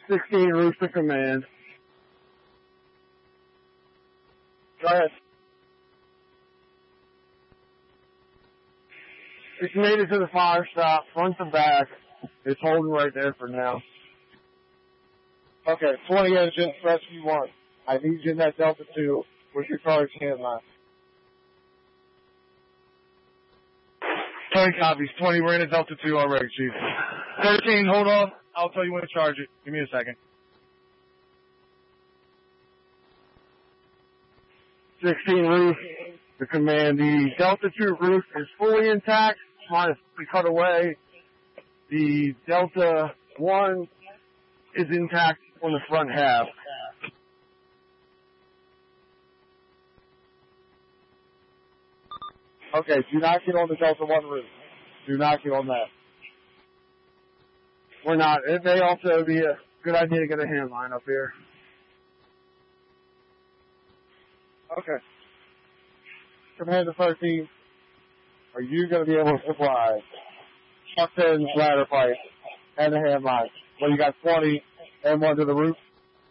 16 roof to command. Go ahead. It's made it to the fire stop, front to back. It's holding right there for now. Okay, 20 engine, rescue 1. I need you in that Delta 2 with your car's hand line. 20 copies. 20, we're in a Delta 2 already, Chief. 13, hold on. I'll tell you when to charge it. Give me a second. 16 roof to command. The Delta 2 roof is fully intact. Might be cut away. The Delta 1 is intact on the front half. Okay, do not get on the Delta 1 roof. Do not get on that. We're not. It may also be a good idea to get a hand line up here. Okay. Commander 13, are you going to be able to supply truck pins, ladder pipe, and a hand line? Well, you got 20 and one to the roof?